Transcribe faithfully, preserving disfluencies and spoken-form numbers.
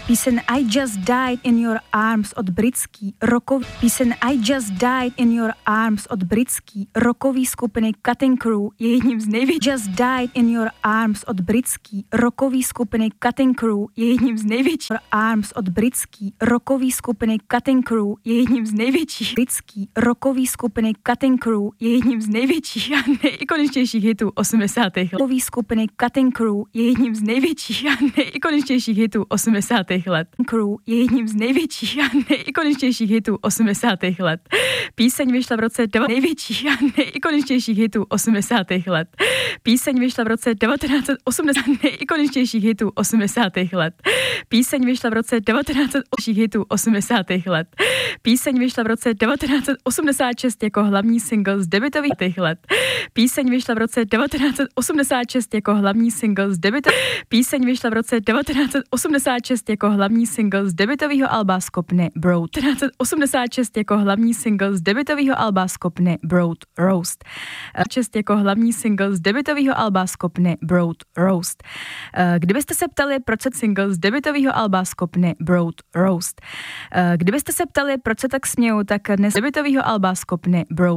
Píseň I Just Died in Your Arms od britský rokový Píseň I Just Died in Your Arms od britský rokový skupiny Cutting Crew je jedním z největších Just Died in Your Arms od britský rokový skupiny Cutting Crew je jedním z největších Arms od britský rokový skupiny Cutting Crew je jedním z největších britský rokový skupiny Cutting Crew je jedním z největších a nejikoničtějších hitů osmdesátých let. Rokový skupiny Cutting Crew je jedním z největších a nejikoničtějších hitů osmdesátých let. Crew je jedním z největších a nejikoničtějších hitů osmdesátých let. Píseň vyšla v roce devatenáct největších a nejikoničtějších hitů osmdesátých let. Píseň vyšla v roce devatenáct set osmdesát nejikoničtějších hitů osmdesátých let. Píseň vyšla v roce devatenáct set hitů osmdesátých let. Píseň vyšla v roce devatenáct set osmdesát šest jako hlavní single z debutových let. Píseň vyšla v roce devatenáct set osmdesát šest jako hlavní single z debutových. Píseň vyšla v roce devatenáct set osmdesát šest jako hlavní single z debutového alba skupiny Broad. devatenáct set osmdesát šest jako hlavní single z debutového alba skupiny Broad Roast. šest jako hlavní single z debutového alba skupiny Broad Roast. Kdybyste se ptali, proč se single z debutového alba skupiny Broad Roast. Kdybyste se ptali, proč se tak směju, tak dnes debutového alba skupiny Broad